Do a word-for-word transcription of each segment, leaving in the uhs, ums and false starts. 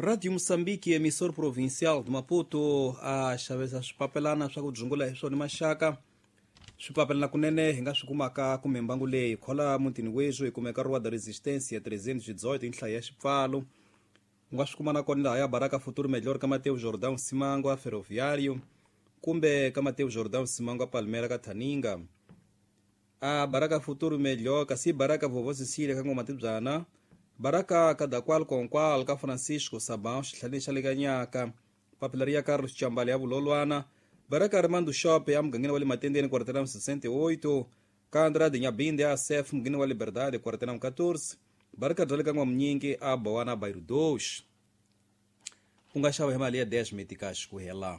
Rádio Moçambique, emissor provincial de Maputo, a xavesa swipapelana swa ku dzungula hi swona maxaka swipapelana kunene hi nga swi kumaka kumbe mbangu leyi khola mutini wezu hi kumeka Rua da Resistência trezentos e dezoito hi nhlayo ya xipfalo u nga swi kuma na kona laha ya Baraka Futuro Melhor ka Mateus Jordão Simangwa Ferroviário kumbe ka Mateus Jordão Simangwa Palmeira ka Taninga a Baraka Futuro Melhor kasi Baraka Vovô Cecília ka Ngoma Tibyana Baraka Cadaqual Conqual ka Francisco Sabão xihlani xa le ka Nyaka Papelaria Carlos Chambale ya Vulolwana Baraka Armando Shop ya mugangeni wa le Matendeni quarteirão sessenta e oito ka Andrade Nyabinde a S E F mugangeni wa Liberdade quarteirão quatorze Baraka Drale ka Ngwamnyingi a Bawana bairro dois ku nga xava hi mali ya dez metikaxi ku hela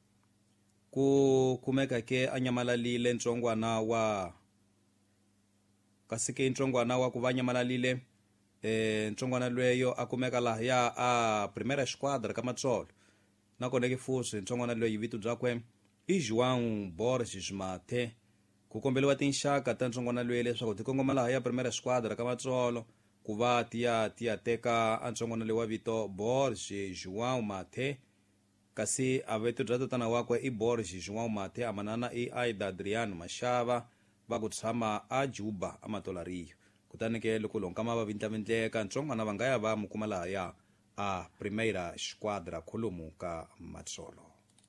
ku kumeka ke a nyamalalile ntsongwana wa kasi ke ntsongwana wa ku va nyamalalile eh ntsongwana lweyo akumeka laha ya a primeira esquadra ka Matsolo nakona ke futhi ntsongwana lweyo vito byakwe i João Borges Mate ku kombeliwa tinxaka ta ntsongwana lweyo leswaku ti kongoma laha ya primeira esquadra ka Matsolo ku va tiya tiya teka a ntsongwana leyi wa vito Borges João Mate kasi a vito bya tatana wakwe i Borges João Mate amanana i Aida Adriano Mashava va ku tshama a Juba a Matolariyo kutani ke loko lonkama va vintlavindleka ntsongwana va nga ya va mukuma laha ya a primeira esquadra kholomu ka Matsolo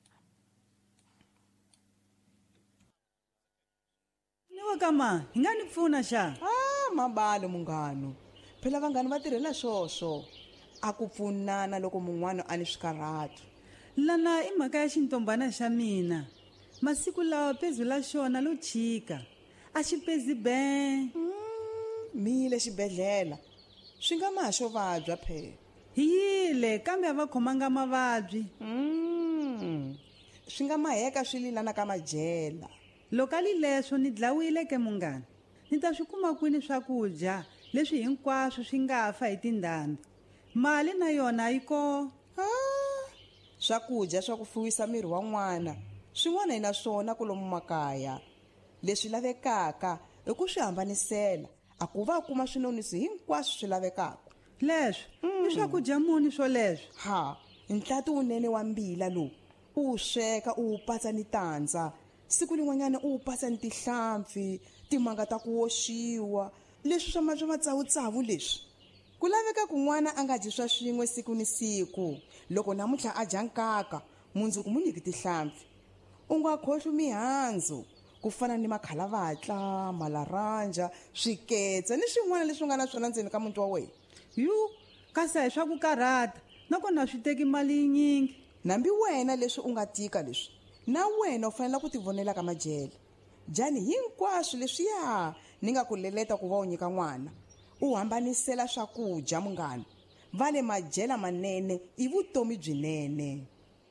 niwa kama hi nga ni pfuna xa ah mabalo munghano phela vanghani va tirhela swoswo a ku pfunana loko mun'wana a ni swikarhato lana i mhaka ya xintombana xa mina masiku lawa pezu la xona lo chika a xi pezi be mile xibedhlela swi nga maha xo vabya phela hi yile kambe a va khomanga mavabyi mm. swi nga maheka swi lilana ka madyela loko ali leswo ni dlawile ke munghana ni ta swi kuma kwini swakudya leswi hinkwaswo swi nga fa hi tindhambi mali na yona yi ko ah, swakudya swa ku fuwisa miri wa n'wana swin'wana hi na swona kulomu makaya leswi lavekaka hi ku swi hambanisela a ku va kuma swinonisi hinkwaswo swi lavekaka leswi i swakudya muni swo leswi ha ntlati unene wa mbila lowu u sweka u patsa ni tandza siku lin'wanyana u patsa ni tihlampfi timanga ta ku oxiwa leswi swa ma swa matsawutsawu leswi ku laveka ku n'wana a nga dyi swa swin'we siku ni siku loko namuntlha a dya nkaka mundzuku mu nyiki tihlampfi u nga khohlwi mihandzu ku fana ni makhalavatla malaranja swiketsa ni swin'wana leswi nga na swona ndzeni ka muti wa wena yu kasi hi swa ku karhata nakona swi teki mali yinyingi nambi wena leswi u nga tika leswi na wena u fanele ku tivonela ka madyele dyani hinkwaswo leswiya ni nga ku leleta ku va u nyika n'wana u hambanisela swakudya munghana va le madyela manene i vutomi byinene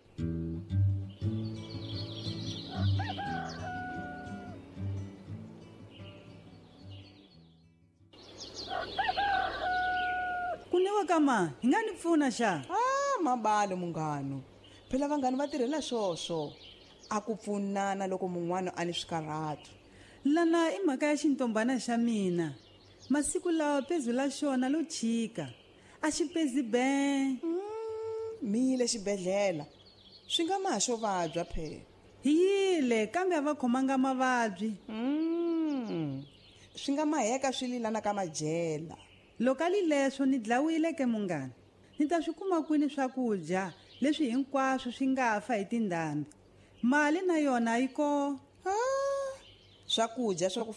kuniwa kama hi nga ni pfuna xa ah mabalo munghano phela vanghani va tirhela swoswo a ku pfunana loko mun'wana a ni swikarhato lana i mhaka ya xintombana xa mina masiku lawa pezu la xona lo chika a xi pezi be mile xibedhlela swi nga maha xo vabya phela hi yile kambe a va khomanga mavabyi mm. swi nga maheka swi lilana ka madyela loko ali leswo ni dlawile ke munghana ni ta swi kuma kwini swakudya leswi hinkwaswo swi nga fa hi tindhambi mali na yona yi ko ah, swakudya swa ku